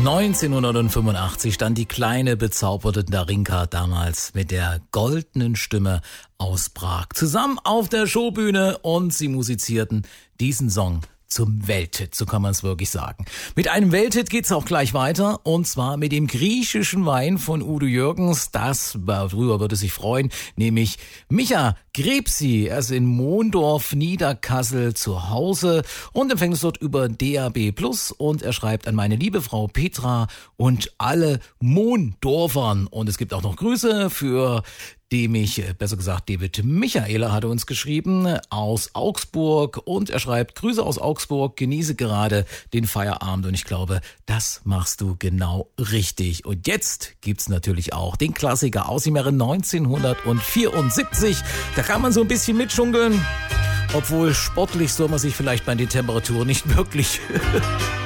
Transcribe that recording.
1985 stand die kleine, bezauberte Darinka damals mit der goldenen Stimme aus Prag zusammen auf der Showbühne und sie musizierten diesen Song zum Welthit, so kann man es wirklich sagen. Mit einem Welthit geht's auch gleich weiter und zwar mit dem griechischen Wein von Udo Jürgens. Darüber würde sich freuen, nämlich Micha Grepsi. Er ist in Mondorf, Niederkassel zu Hause und empfängt es dort über DAB+ und er schreibt an meine liebe Frau Petra und alle Mondorfern. Und es gibt auch noch Grüße für David Michaela hatte uns geschrieben aus Augsburg und er schreibt, Grüße aus Augsburg, genieße gerade den Feierabend und ich glaube, das machst du genau richtig. Und jetzt gibt's natürlich auch den Klassiker aus dem Jahre 1974. Da kann man so ein bisschen mitschunkeln, obwohl sportlich soll man sich vielleicht bei den Temperaturen nicht wirklich